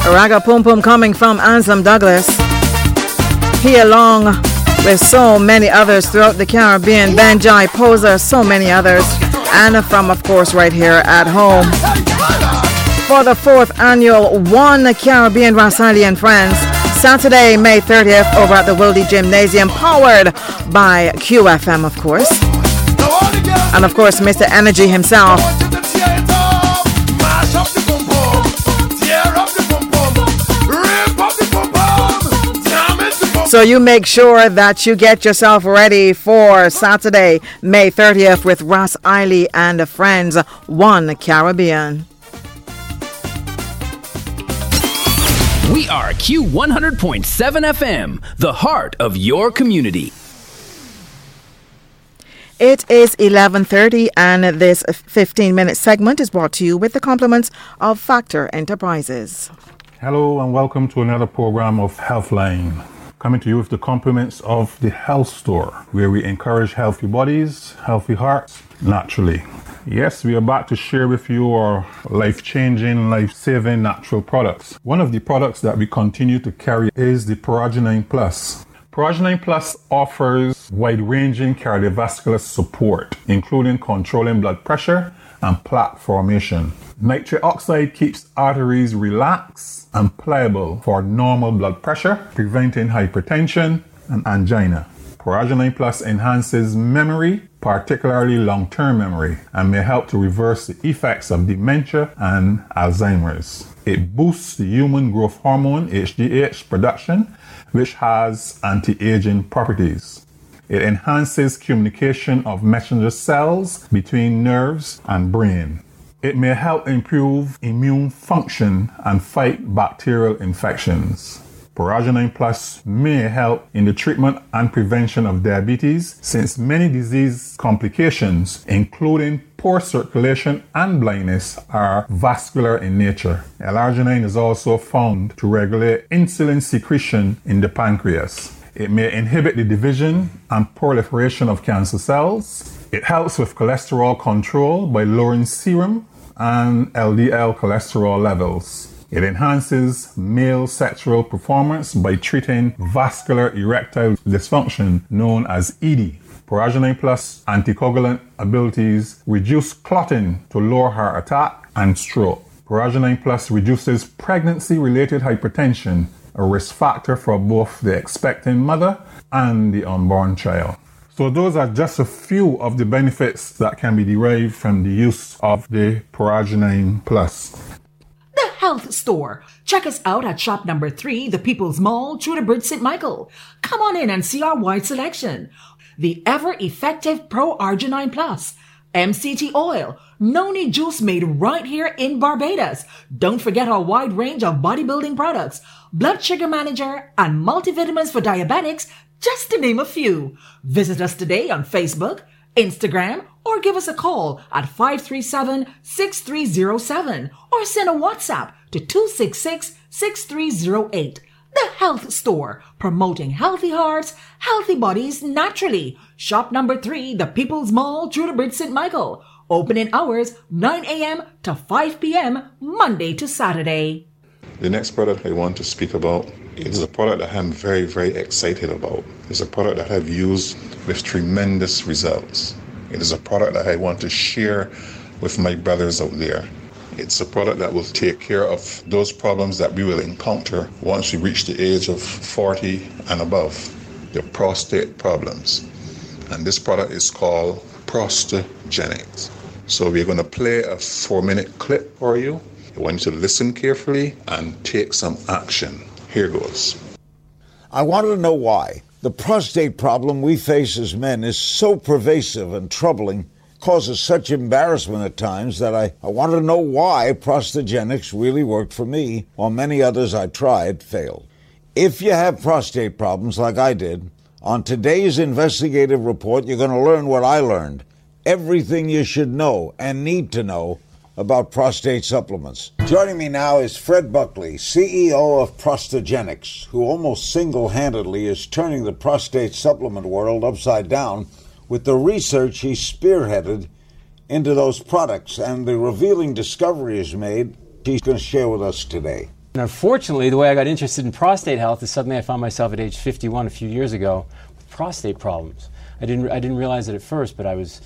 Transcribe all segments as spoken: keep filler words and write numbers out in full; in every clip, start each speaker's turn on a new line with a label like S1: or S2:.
S1: Raga Pum Pum coming from Anselm Douglas. He, along with so many others throughout the Caribbean, Benjai, Poser, so many others, and from, of course, right here at home. For the fourth annual One Caribbean Rasali and Friends, Saturday, May thirtieth, over at the Wildy Gymnasium, powered by Q F M, of course. And, of course, Mister Energy himself. So you make sure that you get yourself ready for Saturday, May thirtieth with Ras Eiley and friends, One Caribbean.
S2: We are Q one hundred point seven F M, the heart of your community.
S1: It is eleven thirty, and this fifteen-minute segment is brought to you with the compliments of Factor Enterprises.
S3: Hello and welcome to another program of Healthline. Coming to you with the compliments of the Health Store, where we encourage healthy bodies, healthy hearts, naturally. Yes, we are about to share with you our life-changing, life-saving natural products. One of the products that we continue to carry is the Progenine Plus. Progenine Plus offers wide-ranging cardiovascular support, including controlling blood pressure and plaque formation. Nitric oxide keeps arteries relaxed and pliable for normal blood pressure, preventing hypertension and angina. Progenine Plus enhances memory, particularly long-term memory, and may help to reverse the effects of dementia and Alzheimer's. It boosts the human growth hormone, H G H, production, which has anti-aging properties. It enhances communication of messenger cells between nerves and brain. It may help improve immune function and fight bacterial infections. Progenine Plus may help in the treatment and prevention of diabetes, since many disease complications, including poor circulation and blindness, are vascular in nature. L-arginine is also found to regulate insulin secretion in the pancreas. It may inhibit the division and proliferation of cancer cells. It helps with cholesterol control by lowering serum and L D L cholesterol levels. It enhances male sexual performance by treating vascular erectile dysfunction known as E D. Progenine Plus anticoagulant abilities reduce clotting to lower heart attack and stroke. Progenine Plus reduces pregnancy-related hypertension, a risk factor for both the expecting mother and the unborn child. So those are just a few of the benefits that can be derived from the use of the Progenine Plus.
S4: The Health Store. Check us out at shop number three, the People's Mall, True to Bridge Saint Michael. Come on in and see our wide selection. The ever-effective Pro-Arginine Plus, M C T oil, noni juice made right here in Barbados. Don't forget our wide range of bodybuilding products, blood sugar manager, and multivitamins for diabetics, just to name a few. Visit us today on Facebook, Instagram, or give us a call at five three seven, six three zero seven or send a WhatsApp to two six six, six three zero eight. The Health Store, promoting healthy hearts, healthy bodies naturally. Shop number three, the People's Mall, True to Bridge Saint Michael. Opening hours nine a.m. to five p.m. Monday to Saturday.
S5: The next product I want to speak about is a product that I'm very, very excited about. It's a product that I've used with tremendous results. It is a product that I want to share with my brothers out there. It's a product that will take care of those problems that we will encounter once we reach the age of forty and above, the prostate problems. And this product is called Prostagenics. So we're going to play a four-minute clip for you. I want you to listen carefully and take some action. Here goes.
S6: I wanted to know why the prostate problem we face as men is so pervasive and troubling, causes such embarrassment at times that I, I wanted to know why Prostagenics really worked for me, while many others I tried failed. If you have prostate problems like I did, on today's investigative report, you're going to learn what I learned. Everything you should know and need to know about prostate supplements. Joining me now is Fred Buckley, C E O of Prostagenics, who almost single-handedly is turning the prostate supplement world upside down with the research he spearheaded into those products and the revealing discoveries made he's going to share with us today.
S7: And unfortunately, the way I got interested in prostate health is suddenly I found myself at age fifty-one a few years ago with prostate problems. I didn't, I didn't realize it at first, but I was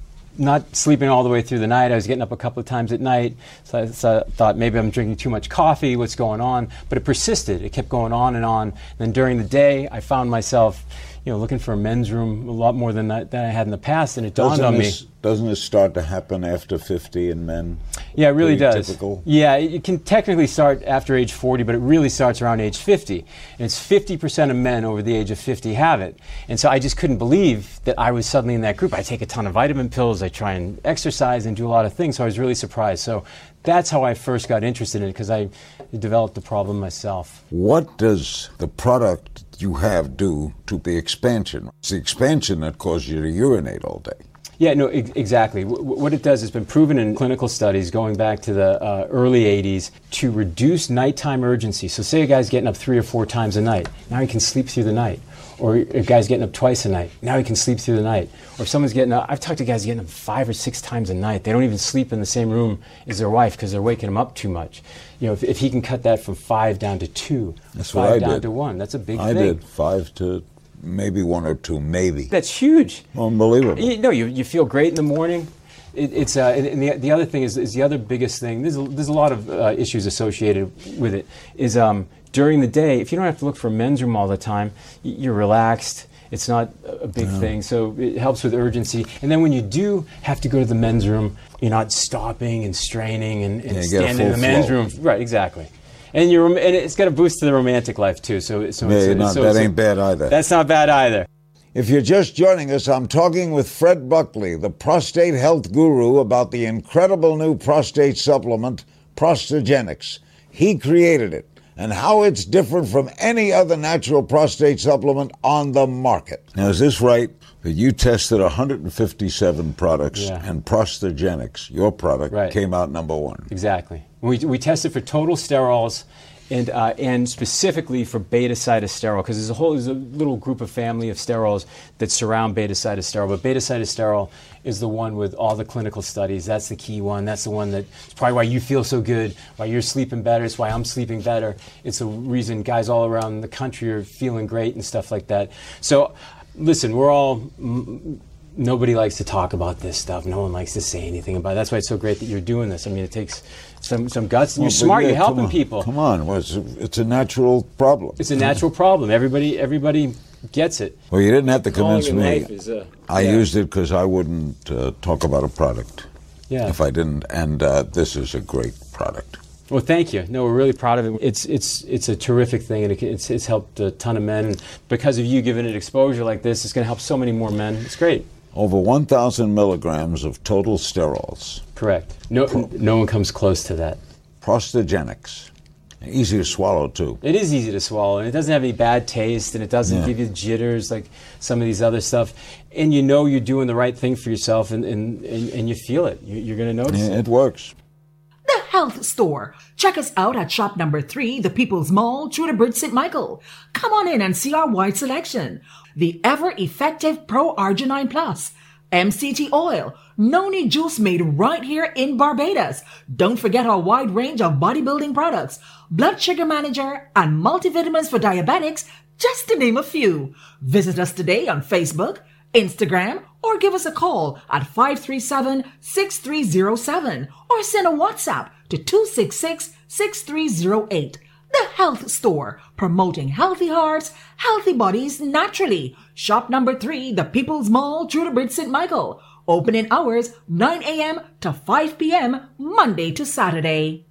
S7: not sleeping all the way through the night. I was getting up a couple of times at night. So I, so I thought maybe I'm drinking too much coffee, what's going on? But it persisted. It kept going on and on. And then during the day, I found myself, you know, looking for a men's room a lot more than I, than I had in the past, and it dawned
S6: doesn't
S7: on
S6: this,
S7: me.
S6: Doesn't it start to happen after fifty in men?
S7: Yeah, it really
S6: Pretty
S7: does.
S6: Typical?
S7: Yeah, it can technically start after age forty, but it really starts around age fifty. And it's fifty percent of men over the age of fifty have it. And so I just couldn't believe that I was suddenly in that group. I take a ton of vitamin pills, I try and exercise and do a lot of things, so I was really surprised. So that's how I first got interested in it, because I developed the problem myself.
S6: What does the product you have do to the expansion? It's the expansion that causes you to urinate all day.
S7: Yeah, no, ex- exactly. W- what it does has been proven in clinical studies going back to the uh, early eighties to reduce nighttime urgency. So say a guy's getting up three or four times a night. Now he can sleep through the night. Or a guy's getting up twice a night. Now he can sleep through the night. Or if someone's getting up, I've talked to guys getting up five or six times a night. They don't even sleep in the same room as their wife because they're waking them up too much. You know, if, if he can cut that from five down to two,
S6: that's
S7: five
S6: what I
S7: down
S6: did.
S7: to one, that's a big
S6: I
S7: thing.
S6: did five to maybe one or two, maybe.
S7: That's huge.
S6: Unbelievable.
S7: You, no, you, you feel great in the morning. It, it's uh, and the, the other thing is, is the other biggest thing. There's a, there's a lot of uh, issues associated with it. Is um, during the day, if you don't have to look for a men's room all the time, you're relaxed. It's not a big
S6: Yeah.
S7: thing, so it helps with urgency. And then when you do have to go to the men's room, you're not stopping and straining and, and
S6: Yeah, you get a
S7: standing in the
S6: full
S7: men's
S6: flow.
S7: room. Right, exactly. And you're and it's got a boost to the romantic life too. So, so
S6: Yeah,
S7: it's,
S6: not-
S7: so
S6: that
S7: it's a-
S6: ain't bad either.
S7: That's not bad either.
S6: If you're just joining us, I'm talking with Fred Buckley, the prostate health guru, about the incredible new prostate supplement, Prostagenics. He created it, and how it's different from any other natural prostate supplement on the market. Now, is this right that you tested one hundred fifty-seven products,
S7: Yeah.
S6: and Prostagenics, your product,
S7: Right.
S6: came out number one?
S7: Exactly. We, we tested for total sterols and uh, and specifically for beta-cytosterol, because there's a whole there's a little group of family of sterols that surround beta-cytosterol, but beta-cytosterol is the one with all the clinical studies. That's the key one. That's the one that's probably why you feel so good, why you're sleeping better. It's why I'm sleeping better. It's the reason guys all around the country are feeling great and stuff like that. So, listen, we're all. M- Nobody likes to talk about this stuff. No one likes to say anything about it. That's why it's so great that you're doing this. I mean, it takes some, some guts. And
S6: Well,
S7: you're
S6: but
S7: smart.
S6: yeah,
S7: You're helping
S6: come on,
S7: people.
S6: Come on. Well, it's, a, it's a natural problem.
S7: It's a natural problem. Everybody everybody gets it.
S6: Well, you didn't have to
S7: All
S6: convince
S7: in
S6: me.
S7: life is, uh,
S6: I
S7: yeah.
S6: used it because I wouldn't uh, talk about a product
S7: Yeah.
S6: if I didn't, and uh, this is a great product.
S7: Well, thank you. No, we're really proud of it. It's it's it's a terrific thing, and it, it's it's helped a ton of men. And because of you giving it exposure like this, it's going to help so many more men. It's great.
S6: Over one thousand milligrams of total sterols.
S7: Correct. No no one comes close to that.
S6: Prostagenics. Easy to swallow, too.
S7: It is easy to swallow, and it doesn't have any bad taste, and it doesn't
S6: Yeah.
S7: give you jitters like some of these other stuff. And you know you're doing the right thing for yourself, and, and, and, and you feel it. You, you're going to notice
S6: Yeah,
S7: it.
S6: it works.
S4: The Health Store. Check us out at shop number three, the People's Mall, Tudor Bridge, Saint Michael. Come on in and see our wide selection. The ever-effective Pro Arginine Plus, M C T oil, noni juice made right here in Barbados. Don't forget our wide range of bodybuilding products, blood sugar manager, and multivitamins for diabetics, just to name a few. Visit us today on Facebook, Instagram, or give us a call at five three seven, six three zero seven or send a WhatsApp to two six six, six three zero eight. The Health Store, promoting healthy hearts, healthy bodies naturally. Shop number three, the People's Mall, Tudor Bridge, Saint Michael. Opening hours nine a.m. to five p.m. Monday to Saturday.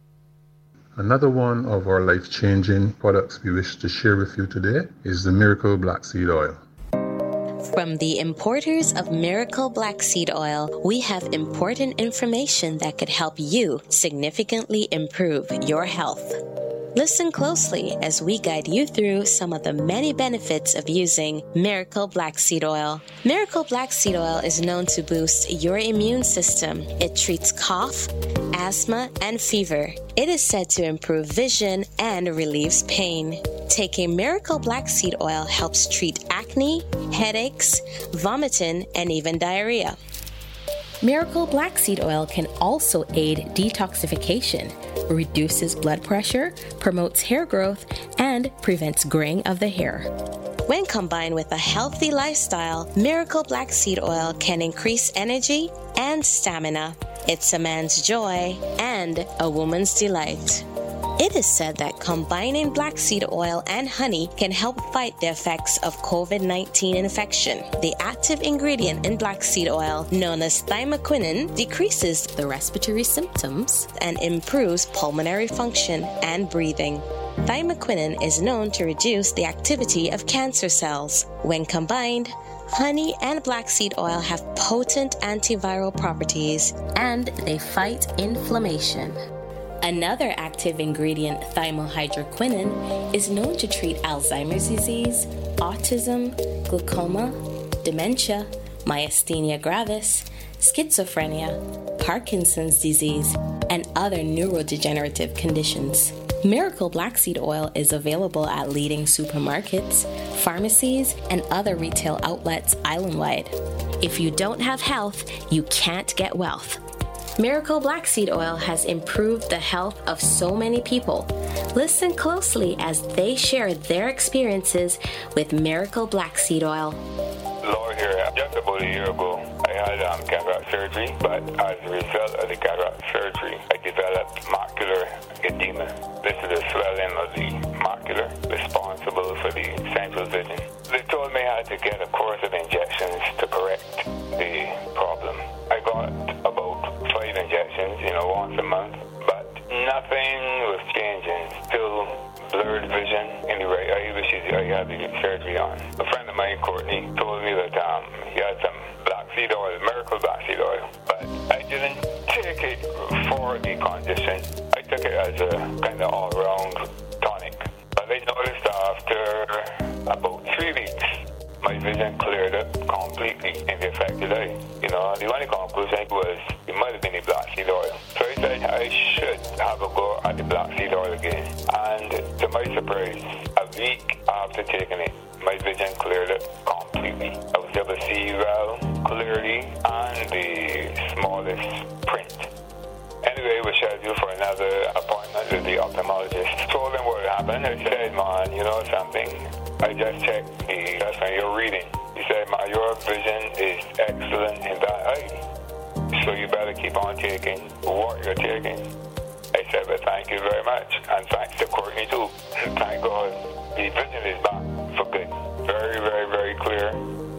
S3: Another one of our life-changing products we wish to share with you today is the Miracle Black Seed Oil.
S8: From the importers of Miracle Black Seed Oil, we have important information that could help you significantly improve your health. Listen closely as we guide you through some of the many benefits of using Miracle Black Seed Oil. Miracle Black Seed Oil is known to boost your immune system. It treats cough, asthma, and fever. It is said to improve vision and relieves pain. Taking Miracle Black Seed Oil helps treat acne, headaches, vomiting, and even diarrhea. Miracle Black Seed Oil can also aid detoxification, reduces blood pressure, promotes hair growth, and prevents graying of the hair. When combined with a healthy lifestyle, Miracle Black Seed Oil can increase energy and stamina. It's a man's joy and a woman's delight. It is said that combining black seed oil and honey can help fight the effects of covid nineteen infection. The active ingredient in black seed oil, known as thymoquinone, decreases the respiratory symptoms and improves pulmonary function and breathing. Thymoquinone is known to reduce the activity of cancer cells. When combined, honey and black seed oil have potent antiviral properties, and they fight inflammation. Another active ingredient, thymohydroquinone, is known to treat Alzheimer's disease, autism, glaucoma, dementia, myasthenia gravis, schizophrenia, Parkinson's disease, and other neurodegenerative conditions. Miracle Black Seed Oil is available at leading supermarkets, pharmacies, and other retail outlets island-wide. If you don't have health, you can't get wealth. Miracle Black Seed Oil has improved the health of so many people. Listen closely as they share their experiences with Miracle Black Seed Oil.
S9: Laura here. Just about a year ago, I had um, cataract surgery, but as a result of the cataract surgery, I developed macular edema. This is a swelling of the macula responsible for the central vision. They told me I had to get a course of injections to correct the problem. I got about five injections, you know, once a month, but nothing was changing. Still blurred vision in the right eye, which is I had the surgery on. A friend of mine, Courtney, told me that um, he had some black seed oil, Miracle Black Seed Oil, but I didn't take it for the condition. I took it as a kind of all-round tonic. But I noticed after about three weeks, my vision cleared up completely in the affected eye. You know, the only conclusion was it might have been the black seed oil. So I said I should have a go at the black seed oil again. And to my surprise, a week after taking it, my vision cleared up completely. I was able to see well, clearly, and the smallest print. Anyway, we scheduled for another appointment with the ophthalmologist. Told him what happened. I said, man, you know something? I just checked the that's when you're reading. He said, man, your vision is excellent in that eye. So you better keep on taking what you're taking. I said, well, thank you very much. And thanks to Courtney, too. Thank God. The vision is back for good. Very, very, very clear.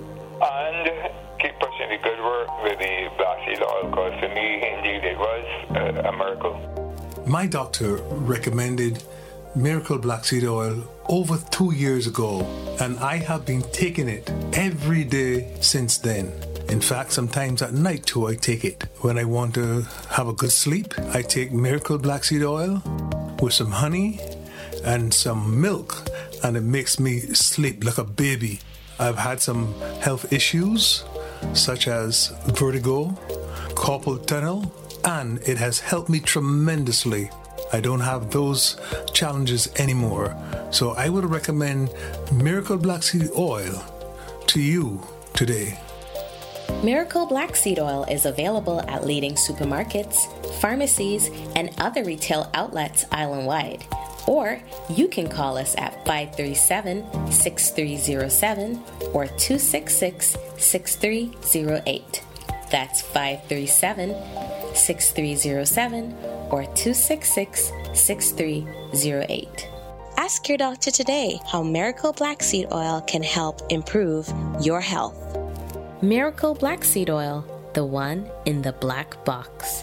S9: And keep pushing the good work with the black seed oil, because to me, indeed, it was a, a miracle.
S10: My doctor recommended Miracle Black Seed Oil over two years ago, and I have been taking it every day since then. In fact, sometimes at night too I take it. When I want to have a good sleep, I take Miracle Black Seed Oil with some honey and some milk, and it makes me sleep like a baby. I've had some health issues such as vertigo, carpal tunnel, and it has helped me tremendously. I don't have those challenges anymore. So I would recommend Miracle Black Seed Oil to you today.
S8: Miracle Black Seed Oil is available at leading supermarkets, pharmacies, and other retail outlets island-wide. Or you can call us at five three seven, six three zero seven or two six six, six three zero eight. That's five three seven, six three zero seven or two six six, six three zero eight. Ask your doctor today how Miracle Black Seed Oil can help improve your health. Miracle Black Seed Oil, the one in the black box.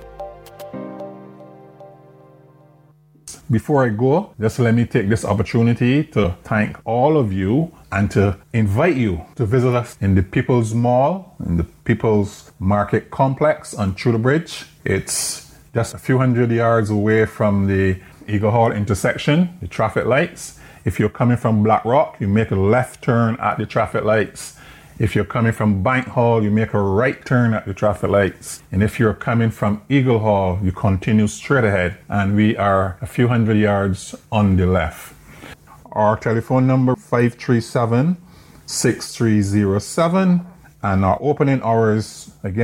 S3: Before I go, just let me take this opportunity to thank all of you and to invite you to visit us in the People's Mall, in the People's Market Complex on Tudor Bridge. It's just a few hundred yards away from the Eagle Hall intersection, the traffic lights. If you're coming from Black Rock, you make a left turn at the traffic lights. If you're coming from Bank Hall, you make a right turn at the traffic lights. And if you're coming from Eagle Hall, you continue straight ahead. And we are a few hundred yards on the left. Our telephone number, five three seven, six three zero seven. And our opening hours, again,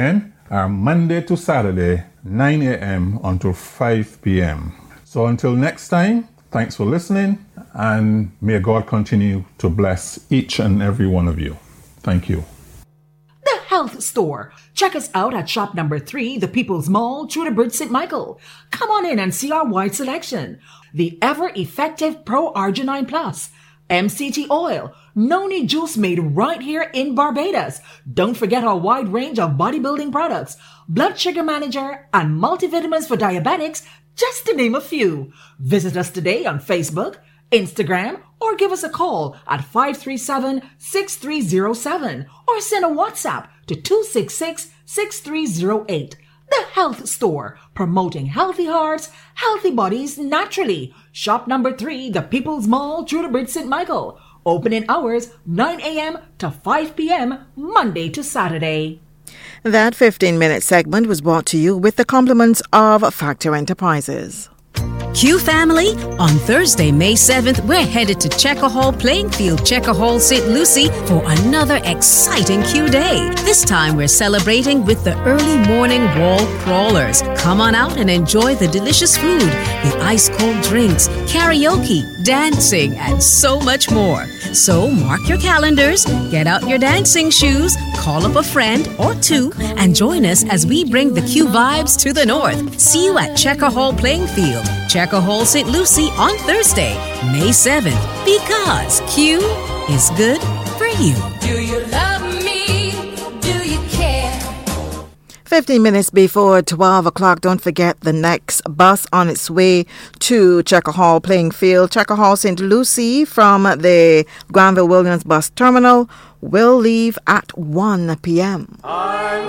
S3: are Monday to Saturday, nine a.m. until five p.m. So until next time, thanks for listening, and may God continue to bless each and every one of you. Thank you.
S4: The Health Store. Check us out at shop number three, the People's Mall, Tudor Bridge, Saint Michael. Come on in and see our wide selection. The ever-effective Pro Arginine Plus, M C T oil, Noni juice made right here in Barbados. Don't forget our wide range of bodybuilding products, blood sugar manager, and multivitamins for diabetics, just to name a few. Visit us today on Facebook, Instagram, or give us a call at five three seven, six three zero seven or send a WhatsApp to two six six, six three zero eight. The Health Store, promoting healthy hearts, healthy bodies naturally. Shop number three, the People's Mall, Tudor Bridge, Saint Michael. Opening hours nine a.m. to five p.m. Monday to Saturday.
S1: That fifteen-minute segment was brought to you with the compliments of Factor Enterprises.
S11: Q family, on Thursday, May seventh, we're headed to Checker Hall Playing Field, Checker Hall, Saint Lucie for another exciting Q day. This time we're celebrating with the early morning wall crawlers. Come on out and enjoy the delicious food, the ice-cold drinks, karaoke, dancing, and so much more. So mark your calendars, get out your dancing shoes, call up a friend or two, and join us as we bring the Q vibes to the north. See you at Checker Hall Playing Field, Checker Hall, Saint Lucie on Thursday, May seventh, because Q is good for you.
S12: Do you love me? Do you care?
S1: fifteen minutes before twelve o'clock, don't forget the next bus on its way to Checker Hall Playing Field, Checker Hall, Saint Lucie from the Granville Williams Bus Terminal will leave at one p.m.